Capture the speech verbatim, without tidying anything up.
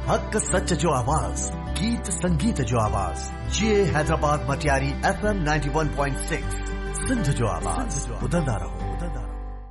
हक सच जो आवाज, गीत संगीत जो आवाज, ये Hyderabad Matiari F M ninety one point six Sindh जो आवाज, बुलंदा रहो।